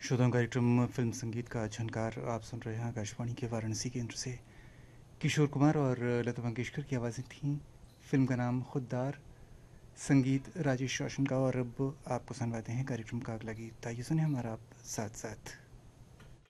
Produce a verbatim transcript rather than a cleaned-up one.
श्रोताओं, कार्यक्रम फिल्म संगीत का झनकार आप सुन रहे हैं आकाशवाणी के वाराणसी केंद्र से। किशोर कुमार और लता मंगेशकर की आवाज़ें थीं। फिल्म का नाम खुददार, संगीत राजेश रोशन का। और अब आपको सुनवाते हैं कार्यक्रम का अगला गीत। आइए सुने हमारा आप साथ साथ।